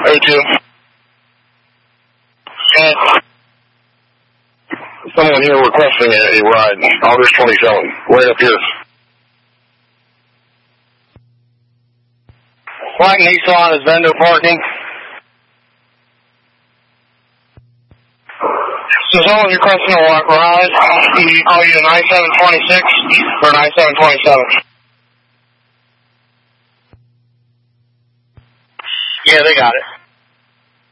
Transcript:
A2. And someone here requesting a ride, August 27, right up here. Black Nissan is vendor parking. So someone requesting a ride, we call you to 9726 or 9727. Yeah, they got it.